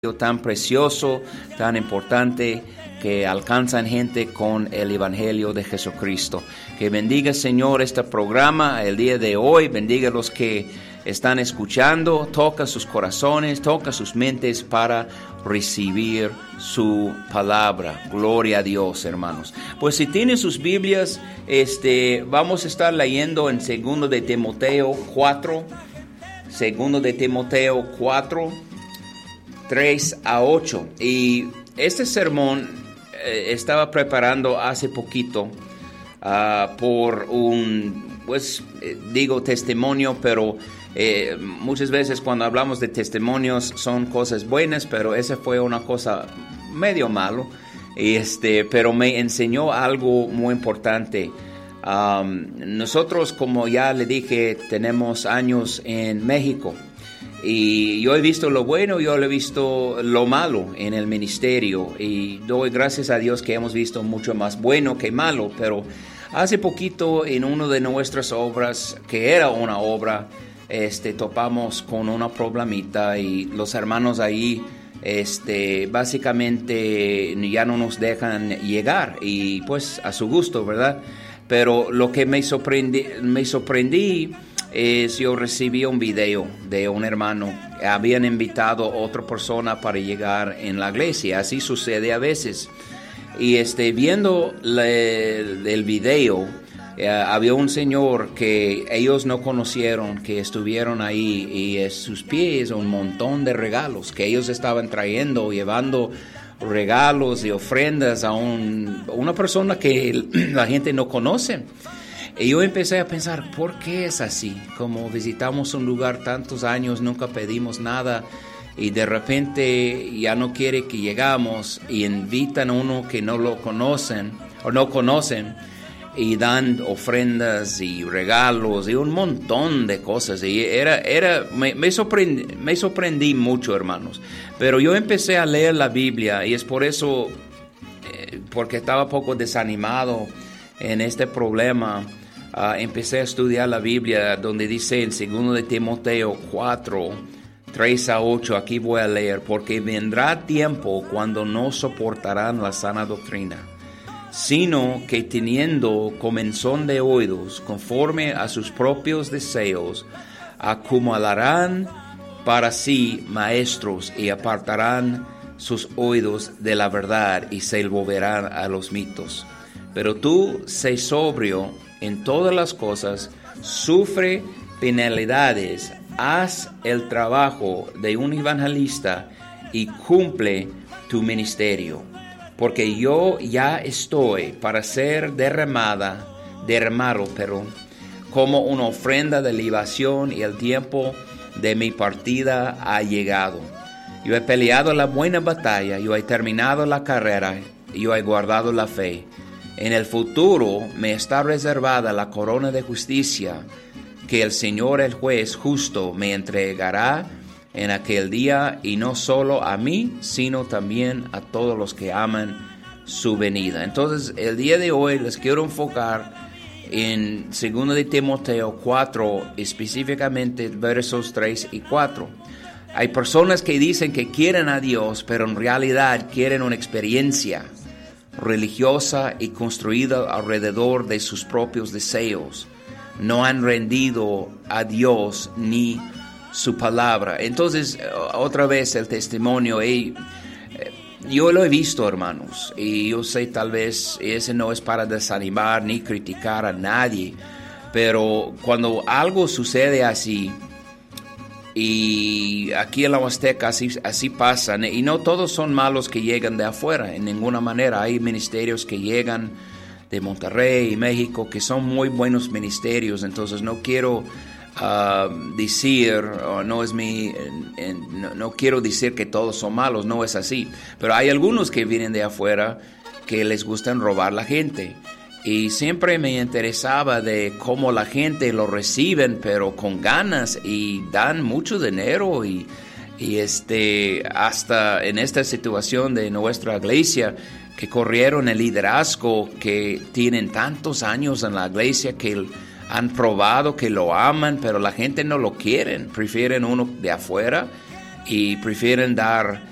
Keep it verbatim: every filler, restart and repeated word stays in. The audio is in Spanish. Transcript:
tan precioso, tan importante, que alcanzan gente con el Evangelio de Jesucristo. Que bendiga, Señor, este programa el día de hoy. Bendiga a los que están escuchando. Toca sus corazones, toca sus mentes para recibir su palabra. Gloria a Dios, hermanos. Pues si tienen sus Biblias, este, vamos a estar leyendo en segundo de Timoteo cuatro. segundo de Timoteo cuatro. tres a ocho. Y este sermón eh, estaba preparando hace poquito uh, por un, pues eh, digo testimonio, pero eh, muchas veces cuando hablamos de testimonios son cosas buenas, pero esa fue una cosa medio malo. Y este, pero me enseñó algo muy importante. Um, nosotros, como ya le dije, tenemos años en México. Y yo he visto lo bueno, yo he visto lo malo en el ministerio. Y doy gracias a Dios que hemos visto mucho más bueno que malo. Pero hace poquito en una de nuestras obras, que era una obra, este, topamos con una problemita. Y los hermanos ahí este, básicamente ya no nos dejan llegar. Y pues a su gusto, ¿verdad? Pero lo que me sorprendí... Me sorprendí es yo recibí un video de un hermano. Habían invitado a otra persona para llegar en la iglesia. Así sucede a veces. Y este, viendo le, el video, eh, había un señor que ellos no conocieron, que estuvieron ahí, y a sus pies un montón de regalos que ellos estaban trayendo, llevando regalos y ofrendas a un, una persona que la gente no conoce. Y yo empecé a pensar, ¿por qué es así? Como visitamos un lugar tantos años, nunca pedimos nada, y de repente ya no quiere que llegamos, y invitan a uno que no lo conocen, o no conocen, y dan ofrendas y regalos, y un montón de cosas. Y era, era, me, me, sorprendí, me sorprendí mucho, hermanos. Pero yo empecé a leer la Biblia, y es por eso, eh, porque estaba poco desanimado en este problema. Uh, empecé a estudiar la Biblia, donde dice en segundo de Timoteo cuatro, tres a ocho, aquí voy a leer: porque vendrá tiempo cuando no soportarán la sana doctrina, sino que teniendo comezón de oídos, conforme a sus propios deseos, acumularán para sí maestros, y apartarán sus oídos de la verdad, y se volverán a los mitos. Pero tú, sé sobrio en todas las cosas, sufre penalidades, haz el trabajo de un evangelista y cumple tu ministerio. Porque yo ya estoy para ser derramada, derramado, perdón, como una ofrenda de libación, y el tiempo de mi partida ha llegado. Yo he peleado la buena batalla, yo he terminado la carrera, yo he guardado la fe. En el futuro me está reservada la corona de justicia, que el Señor, el juez justo, me entregará en aquel día, y no solo a mí, sino también a todos los que aman su venida. Entonces, el día de hoy les quiero enfocar en segundo de Timoteo cuatro, específicamente versos tres y cuatro. Hay personas que dicen que quieren a Dios, pero en realidad quieren una experiencia religiosa y construida alrededor de sus propios deseos. No han rendido a Dios ni su palabra. Entonces, otra vez el testimonio, eh, yo lo he visto, hermanos, y yo sé, tal vez ese no es para desanimar ni criticar a nadie, pero cuando algo sucede así, y aquí en la Huasteca así, así pasan, y no todos son malos que llegan de afuera, en ninguna manera. Hay ministerios que llegan de Monterrey y México que son muy buenos ministerios. Entonces no quiero uh, decir, oh, no es mi, eh, eh, no, no quiero decir que todos son malos, no es así. Pero hay algunos que vienen de afuera que les gustan robar la gente. Y siempre me interesaba de cómo la gente lo reciben, pero con ganas, y dan mucho dinero, y, y este, hasta en esta situación de nuestra iglesia, que corrieron el liderazgo, que tienen tantos años en la iglesia, que han probado que lo aman, pero la gente no lo quiere, prefieren uno de afuera, y prefieren dar